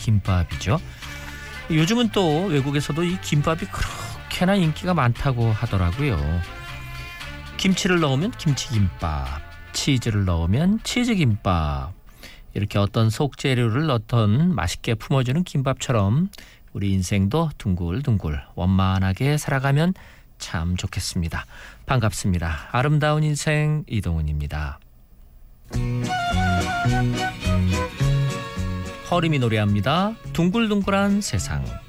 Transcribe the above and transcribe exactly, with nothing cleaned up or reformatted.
김밥이죠. 요즘은 또 외국에서도 이 김밥이 그렇게나 인기가 많다고 하더라고요. 김치를 넣으면 김치김밥, 치즈를 넣으면 치즈김밥, 이렇게 어떤 속재료를 넣던 맛있게 품어주는 김밥처럼 우리 인생도 둥글둥글 원만하게 살아가면 참 좋겠습니다. 반갑습니다. 아름다운 인생 이동훈입니다. 허림이 노래합니다. 둥글둥글한 세상.